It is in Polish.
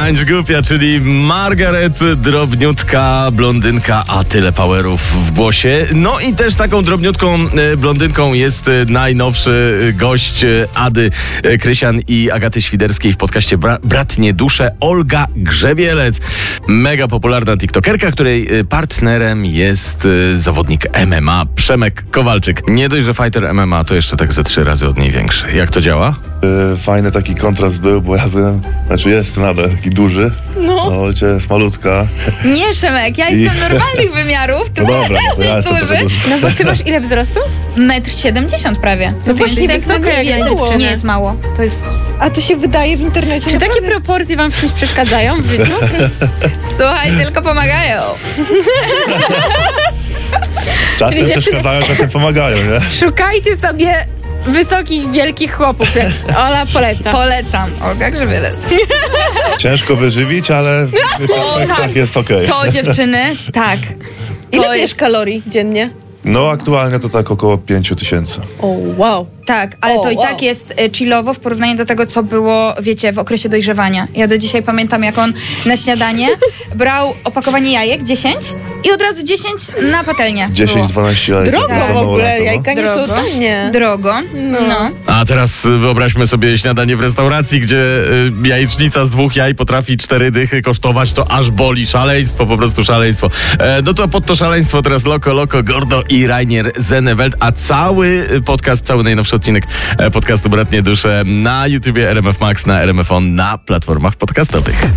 Tańcz głupia, czyli Margaret, drobniutka blondynka, a tyle powerów w głosie. No i też taką drobniutką blondynką jest najnowszy gość Ady Krysian i Agaty Świderskiej w podcaście Bratnie Dusze, Olga Grzebielec. Mega popularna tiktokerka, której partnerem jest zawodnik MMA Przemek Kowalczyk. Nie dość, że fighter MMA, to jeszcze tak ze 3 razy od niej większy. Jak to działa? Fajny taki kontrast był, bo ja byłem, jestem nadal taki duży, no Olcia jest malutka. Nie, Przemek, ja jestem normalnych wymiarów, ty No dobra, to ja jestem duży. duży. No bo ty masz ile wzrostu? 1,70 m prawie. No właśnie, Więc wysoko jak nie, dziewczyna. nie jest mało. To jest... A to się wydaje w internecie. Tak Czy takie naprawdę. proporcje wam w czymś przeszkadzają w życiu? Słuchaj, tylko pomagają. Czasem przeszkadzają, czasem pomagają, nie? Szukajcie sobie wysokich, wielkich chłopów, jak Ola poleca. Polecam. Olga Grzebielec. Ciężko wyżywić, ale w efektach jest okej. To dziewczyny, tak. Ile To pijesz jest... kalorii dziennie? No aktualnie to tak około 5000. O, wow. Tak, ale to i tak jest chillowo w porównaniu do tego, co było, wiecie, w okresie dojrzewania. Ja do dzisiaj pamiętam, jak on na śniadanie brał opakowanie jajek, 10 i od razu 10 na patelnię. 10-12 jajek. Drogo za w ogóle, małolatę, no. jajka nie są tanie. Drogo. No. A teraz wyobraźmy sobie śniadanie w restauracji, gdzie jajecznica z 2 jaj potrafi 4 dychy kosztować, to aż boli. Szaleństwo, po prostu szaleństwo. No to pod to szaleństwo teraz Loco, Gordo i Rainier Zenneveld, a cały podcast, cały najnowszy odcinek podcastu Bratnie Dusze na YouTubie, RMF Max, na RMF On, na platformach podcastowych.